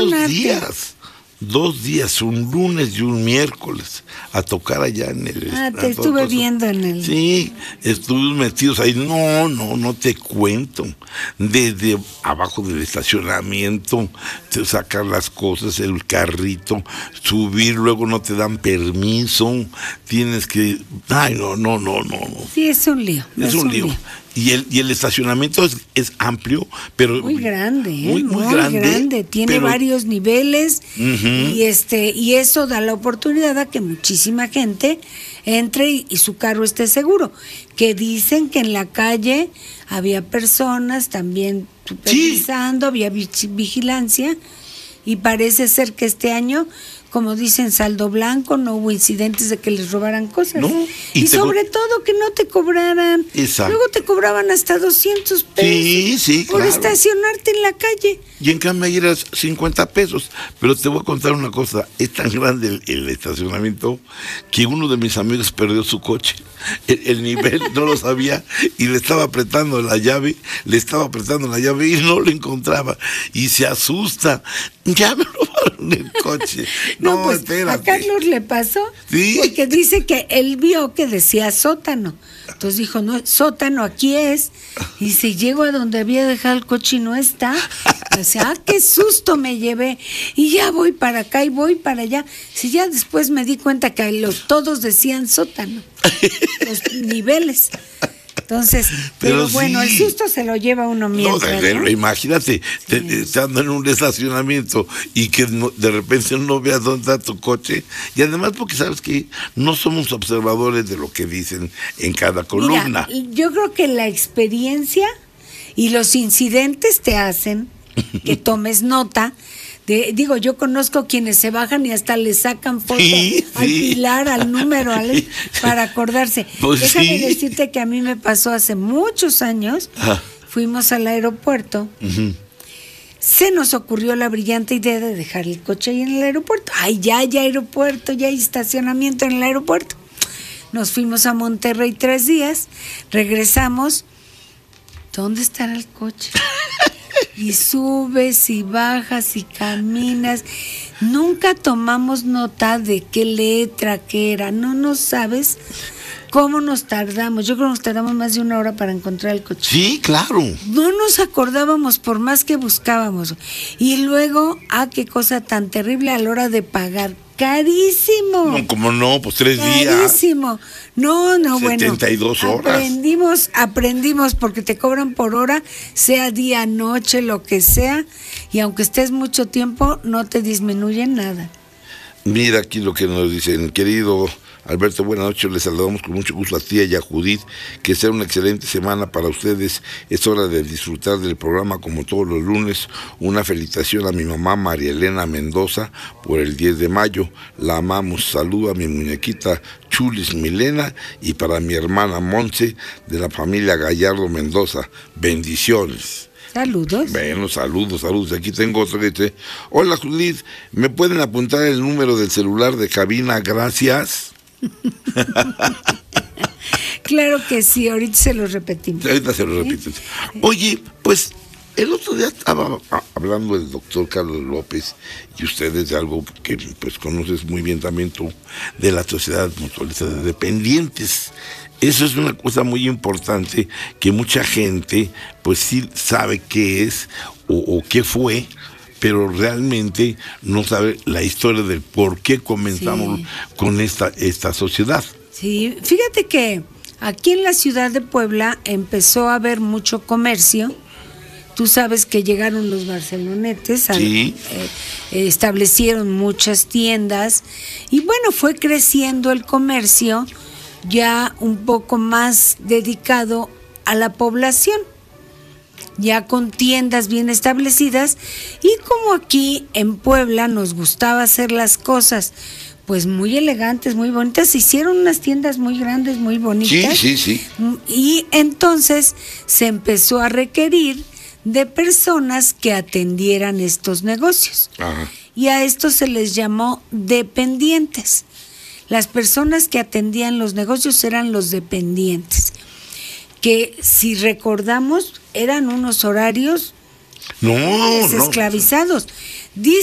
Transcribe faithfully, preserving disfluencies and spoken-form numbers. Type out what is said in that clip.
dos un arte. días. Dos días, un lunes y un miércoles, a tocar allá en el... Ah, te estuve cosa. viendo en el... Sí, estuvimos metidos ahí. No, no, no te cuento. Desde abajo del estacionamiento, te sacar las cosas, el carrito, subir, luego no te dan permiso, tienes que... Ay, no, no, no, no. no. Sí, es un lío. Es, es un, un lío. lío. Y el, y el estacionamiento es, es amplio, pero... Muy grande, ¿eh? Muy, muy, muy grande, grande. Tiene pero, varios niveles uh-huh. y este y eso da la oportunidad a que muchísima gente entre y, y su carro esté seguro. Que dicen que en la calle había personas también supervisando, sí. había vigilancia y parece ser que este año... Como dicen, saldo blanco, no hubo incidentes de que les robaran cosas. No, y y sobre co- todo que no te cobraran. Exacto. Luego te cobraban hasta doscientos pesos sí, sí, por claro. estacionarte en la calle. Y en cambio ahí eras cincuenta pesos. Pero te voy a contar una cosa, es tan grande el, el estacionamiento que uno de mis amigos perdió su coche. El, el nivel no lo sabía y le estaba apretando la llave, le estaba apretando la llave y no lo encontraba. Y se asusta. Ya me robaron el coche. No, no pues espérate. a Carlos le pasó, ¿sí? Porque dice que él vio que decía sótano. Entonces dijo, no, sótano aquí es. Y si llego a donde había dejado el coche y no está, o sea, ah, qué susto me llevé. Y ya voy para acá y voy para allá. Si ya después me di cuenta que los todos decían sótano, los niveles. Entonces, pero, pero bueno, sí. El susto se lo lleva uno mientras. No, de, ¿no? Imagínate, te, sí. estando en un estacionamiento y que no, de repente no veas dónde está tu coche. Y además porque sabes que no somos observadores de lo que dicen en cada columna. Mira, yo creo que la experiencia y los incidentes te hacen que tomes nota. De, digo, yo conozco quienes se bajan y hasta le sacan foto sí, al sí. pilar, al número, al, para acordarse. Pues Déjame sí. decirte que a mí me pasó hace muchos años. Ah. Fuimos al aeropuerto. Uh-huh. Se nos ocurrió la brillante idea de dejar el coche ahí en el aeropuerto. Ay, ya hay aeropuerto, ya hay estacionamiento en el aeropuerto. Nos fuimos a Monterrey tres días, regresamos. ¿Dónde estará el coche? Y subes y bajas y caminas. Nunca tomamos nota de qué letra, qué era. No, no sabes cómo nos tardamos. Yo creo que nos tardamos más de una hora para encontrar el coche. Sí, claro. No nos acordábamos por más que buscábamos. Y luego, ah, qué cosa tan terrible a la hora de pagar. Carísimo. No, como no, pues tres Carísimo. días. Carísimo. No, no, bueno. setenta y dos horas. Aprendimos, aprendimos porque te cobran por hora, sea día, noche, lo que sea, y aunque estés mucho tiempo, no te disminuye nada. Mira aquí lo que nos dicen, querido Alberto, buenas noches, les saludamos con mucho gusto a tía y a Judith, que sea una excelente semana para ustedes, es hora de disfrutar del programa como todos los lunes. Una felicitación a mi mamá María Elena Mendoza por el diez de mayo, la amamos, saludo a mi muñequita Chulis Milena y para mi hermana Monse de la familia Gallardo Mendoza, bendiciones. Saludos. Bueno, saludos, saludos. Aquí tengo otro que dice, hola Judith, ¿me pueden apuntar el número del celular de cabina? Gracias. Claro que sí, ahorita se lo repetimos. Ahorita se lo repito. ¿Sí? Oye, pues el otro día estaba hablando del doctor Carlos López y ustedes de algo que pues conoces muy bien también tú, de la Sociedad Mutualista de Dependientes. Eso es una cosa muy importante que mucha gente pues sí sabe qué es o, o qué fue, pero realmente no sabe la historia del por qué comenzamos sí. con esta, esta sociedad. Sí, fíjate que aquí en la ciudad de Puebla empezó a haber mucho comercio. Tú sabes que llegaron los barcelonetes, sí. eh, establecieron muchas tiendas y bueno, fue creciendo el comercio ya un poco más dedicado a la población, ya con tiendas bien establecidas, y como aquí en Puebla nos gustaba hacer las cosas pues muy elegantes, muy bonitas, se hicieron unas tiendas muy grandes, muy bonitas. Sí, sí, sí. Y entonces se empezó a requerir de personas que atendieran estos negocios. Ajá. Y a estos se les llamó dependientes. Las personas que atendían los negocios eran los dependientes, que si recordamos eran unos horarios no, esclavizados. No. Dice